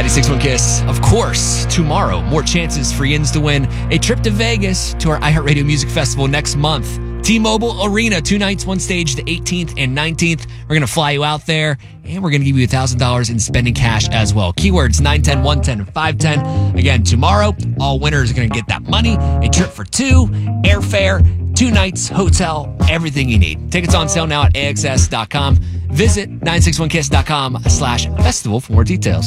96.1 Kiss. Of course, tomorrow, more chances for Yins to win a trip to Vegas to our iHeartRadio Music Festival next month. T-Mobile Arena, 2 nights, 1 stage, the 18th and 19th. We're going to fly you out there, and we're going to give you $1,000 in spending cash as well. Keywords 910, 110, and 510. Again, tomorrow, all winners are going to get that money, a trip for 2, airfare, 2 nights, hotel, everything you need. Tickets on sale now at AXS.com. Visit 961kiss.com/festival for more details.